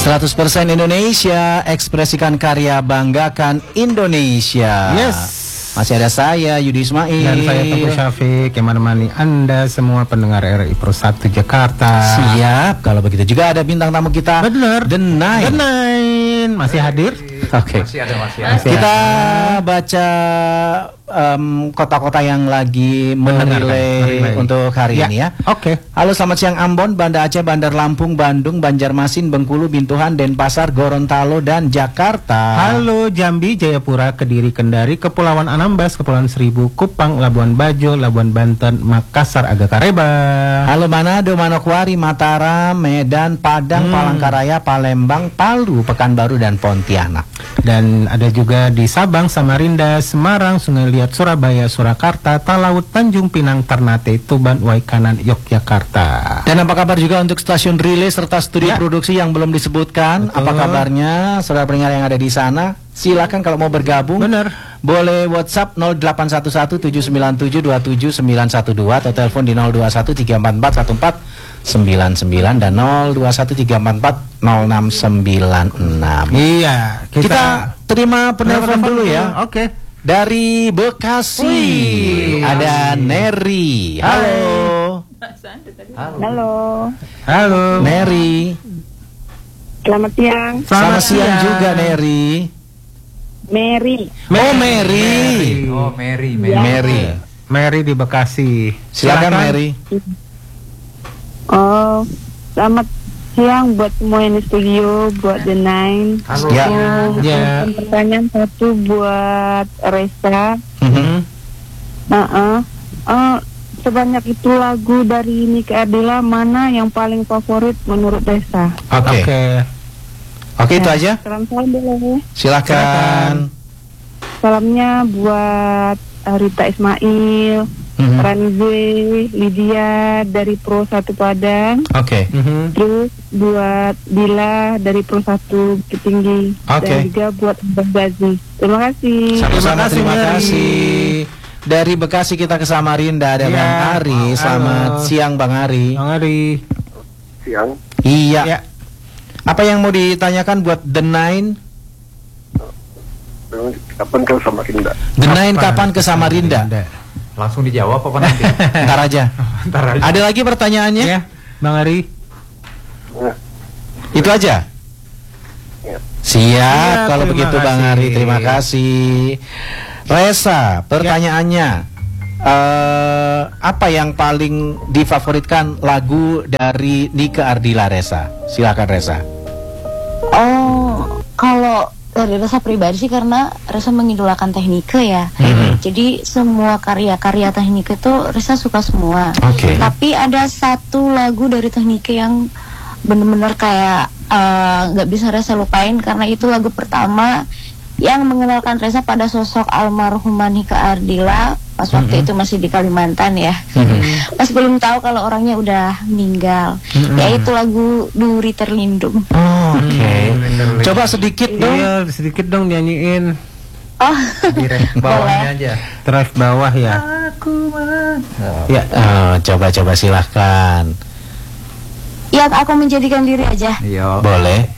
100% Indonesia, ekspresikan karya, banggakan Indonesia. Yes. Masih ada saya, Yudi Ismail. Dan saya Teguh Syafiq yang menemani Anda semua pendengar RRI Pro 1 Jakarta. Siap, kalau begitu juga ada bintang tamu kita. Benar. The Nine. Masih hadir? Oke. Masih ada. Kita baca kota-kota yang lagi menilai untuk hari ini ya. Oke. Halo, selamat siang Ambon, Banda Aceh, Bandar Lampung, Bandung, Banjarmasin, Bengkulu, Bintuhan, Denpasar, Gorontalo, dan Jakarta. Halo Jambi, Jayapura, Kediri, Kendari, Kepulauan Anambas, Kepulauan Seribu, Kupang, Labuan Bajo, Labuan Banten, Makassar, Agakareba. Halo Manado, Manokwari, Mataram, Medan, Padang, Palangkaraya, Palembang, Palu, Pekanbaru, dan Pontianak. Dan ada juga di Sabang, Samarinda, Semarang, Sungai Liat, Surabaya, Surakarta, Talaut, Tanjung Pinang, Ternate, Tuban, Waikanan, Yogyakarta. Dan apa kabar juga untuk stasiun relay serta studio produksi yang belum disebutkan? Betul. Apa kabarnya saudara pendengar yang ada di sana? Silakan kalau mau bergabung. Benar. Boleh WhatsApp 0811-797-27912 atau telepon di 0213441499 dan 0213440696. Iya, Kita terima penelpon dulu ya. Oke. Dari Bekasi. Wih, ada Neri. Halo. Halo, Halo. Neri. selamat siang. Selamat siang juga Neri. Mary. Oh Mary. Oh, Mary. Mary di Bekasi. Silakan Mary. Oh, selamat siang buat semua yang di studio, buat The Nine. Halo. Ya. Ya. Pertanyaan satu buat Reza. Sebanyak itu lagu dari Nike Ardila, mana yang paling favorit menurut Reza? Oke. Oke, itu aja. Salam dulu. Silakan. Salamnya buat Rita Ismail, Ranzi, Lydia dari Pro 1 Padang. Oke. Terus buat Dila dari Pro 1 Bukit Tinggi. Oke. Dan juga buat Bang Gazi. Terima kasih. Sama-sama, terima Mary. kasih. Dari Bekasi kita ke Samarinda ada Ya. Bang Ari. Selamat Halo. siang Bang Ari. Bang Ari. Siang. Iya. Ya. Apa yang mau ditanyakan buat The Nine? Kapan kau sama Kinda? The Nine kapan ke Samarinda? Langsung dijawab apa nanti? Ntar aja. Ntar aja. Ada lagi pertanyaannya? Ya, Bang Ari. Itu aja. Ya. Siap, Ya, kalau terima begitu Bang kasih. Ari, terima kasih. Reza, pertanyaannya, apa yang paling difavoritkan lagu dari Nike Ardila, Reza? Silakan Reza. Oh, kalau dari Reza pribadi sih karena Reza mengidolakan Teknike ya. Jadi semua karya-karya Teknike itu Reza suka semua. Oke. Tapi ada satu lagu dari Teknike yang benar-benar kayak nggak bisa Reza lupain karena itu lagu pertama yang mengenalkan Reza pada sosok almarhumah Nike Ardila pas waktu itu masih di Kalimantan ya. Pas belum tahu kalau orangnya udah meninggal. Yaitu lagu Duri Terlindung. Oke. Coba sedikit dong. Iya, sedikit dong nyanyiin. Oh, Di ref bawahnya aja. Terus bawah ya. Ya. Coba silahkan. ya aku menjadikan diri aja. Iya. Boleh.